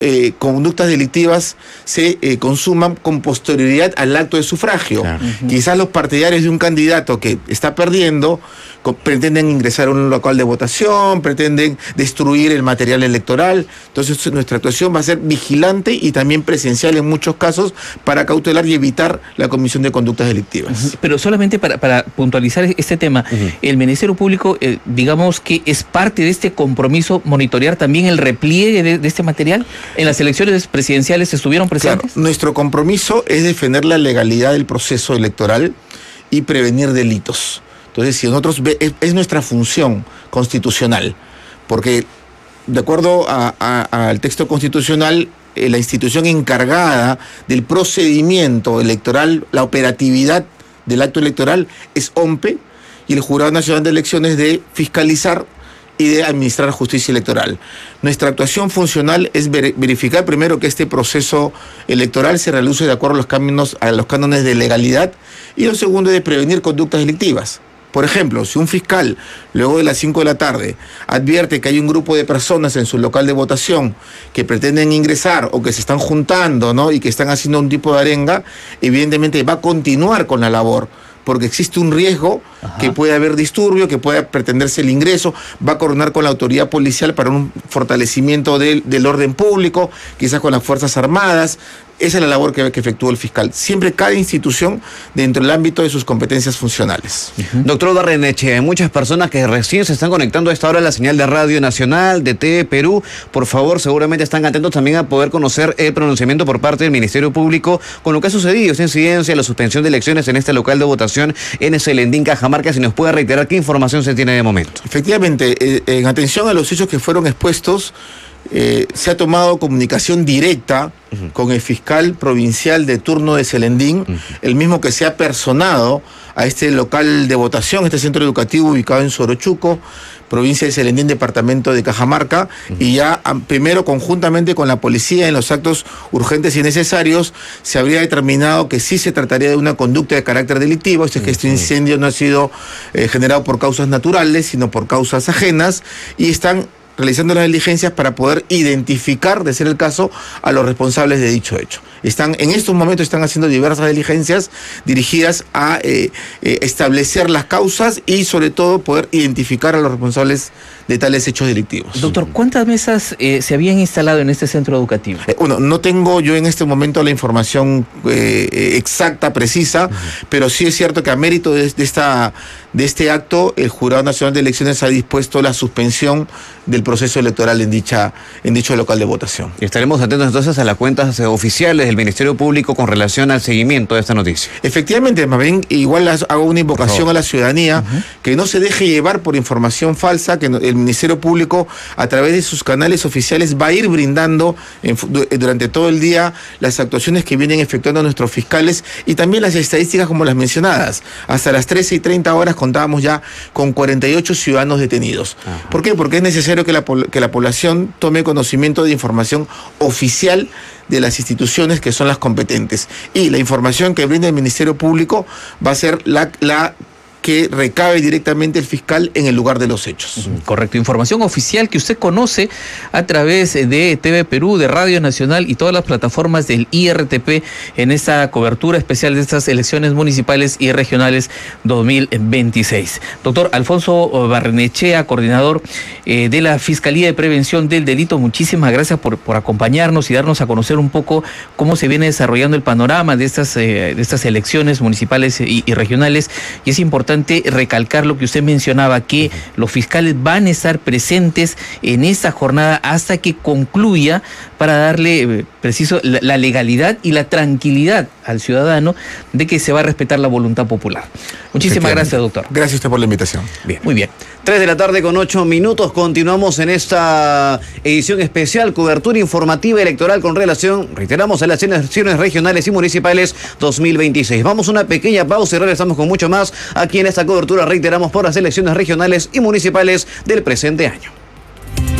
conductas delictivas se consuman con posterioridad al acto de sufragio. Claro. Quizás los partidarios de un candidato que está perdiendo pretenden ingresar a un local de votación, pretenden destruir el material electoral. Entonces nuestra actuación va a ser vigilante y también presencial en muchos casos para cautelar y evitar la comisión de conductas delictivas. Pero solamente para puntualizar este tema, el Ministerio Público, digamos que es parte de este compromiso monitorear también el repliegue de este material. ¿En las elecciones presidenciales estuvieron presentes? Claro, nuestro compromiso es defender la legalidad del proceso electoral y prevenir delitos. Entonces, si nosotros es nuestra función constitucional, porque de acuerdo al texto constitucional, la institución encargada del procedimiento electoral, la operatividad del acto electoral es OMPE, y el Jurado Nacional de Elecciones de fiscalizar y de administrar justicia electoral. Nuestra actuación funcional es verificar primero que este proceso electoral se realice de acuerdo a los cánones de legalidad, y lo segundo es de prevenir conductas delictivas. Por ejemplo, si un fiscal, luego de las 5 de la tarde, advierte que hay un grupo de personas en su local de votación que pretenden ingresar o que se están juntando, ¿no?, y que están haciendo un tipo de arenga, evidentemente va a continuar con la labor, porque existe un riesgo que puede haber disturbio, que pueda pretenderse el ingreso, va a coordinar con la autoridad policial para un fortalecimiento del orden público, quizás con las Fuerzas Armadas. Esa es la labor que efectúa el fiscal. Siempre cada institución dentro del ámbito de sus competencias funcionales. Doctor Barrenechea, hay muchas personas que recién se están conectando a esta hora a la señal de Radio Nacional, de TV Perú. Por favor, seguramente están atentos también a poder conocer el pronunciamiento por parte del Ministerio Público con lo que ha sucedido, esta incidencia, la suspensión de elecciones en este local de votación en Celendín, Cajamarca. Si nos puede reiterar qué información se tiene de momento. Efectivamente, en atención a los hechos que fueron expuestos, se ha tomado comunicación directa con el fiscal provincial de turno de Celendín, el mismo que se ha personado a este local de votación, este centro educativo ubicado en Sorochuco, provincia de Celendín, departamento de Cajamarca, y ya primero conjuntamente con la policía en los actos urgentes y necesarios se habría determinado que sí se trataría de una conducta de carácter delictivo, es que este incendio no ha sido generado por causas naturales, sino por causas ajenas, y están realizando las diligencias para poder identificar, de ser el caso, a los responsables de dicho hecho. En estos momentos están haciendo diversas diligencias dirigidas a establecer las causas y sobre todo poder identificar a los responsables de tales hechos delictivos. Doctor, ¿cuántas mesas se habían instalado en este centro educativo? Bueno, no tengo yo en este momento la información exacta, precisa, pero sí es cierto que a mérito de este acto, el Jurado Nacional de Elecciones ha dispuesto la suspensión del proceso electoral en dicho local de votación. Y estaremos atentos entonces a las cuentas oficiales del Ministerio Público con relación al seguimiento de esta noticia. Efectivamente, más bien, igual hago una invocación a la ciudadanía que no se deje llevar por información falsa, que el Ministerio Público, a través de sus canales oficiales, va a ir brindando durante todo el día las actuaciones que vienen efectuando nuestros fiscales y también las estadísticas como las mencionadas. Hasta las 13:30 contábamos ya con 48 ciudadanos detenidos. ¿Por qué? Porque es necesario que la población tome conocimiento de información oficial de las instituciones que son las competentes. Y la información que brinda el Ministerio Público va a ser la que recabe directamente el fiscal en el lugar de los hechos. Correcto, información oficial que usted conoce a través de TV Perú, de Radio Nacional y todas las plataformas del IRTP en esta cobertura especial de estas elecciones municipales y regionales 2026. Doctor Alfonso Barrenechea, coordinador de la Fiscalía de Prevención del Delito, muchísimas gracias por acompañarnos y darnos a conocer un poco cómo se viene desarrollando el panorama de estas elecciones municipales y regionales, y es importante recalcar lo que usted mencionaba, que los fiscales van a estar presentes en esta jornada hasta que concluya, para darle la legalidad y la tranquilidad al ciudadano de que se va a respetar la voluntad popular. Muchísimas gracias, doctor. Gracias a usted por la invitación. Bien. Muy bien. 3:08 continuamos en esta edición especial, cobertura informativa electoral con relación, reiteramos, a las elecciones regionales y municipales 2026. Vamos a una pequeña pausa y regresamos con mucho más aquí en esta cobertura, reiteramos, por las elecciones regionales y municipales del presente año.